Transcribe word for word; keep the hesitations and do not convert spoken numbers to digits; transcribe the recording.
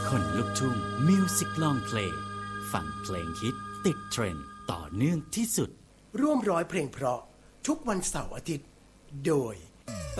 คนลุกทุ่งมิวสิกลองเพลงฟังเพลงฮิตติดเทรนด์ต่อเนื่องที่สุดร่วมร้อยเพลงเพราะทุกวันเสาร์อาทิตย์โดย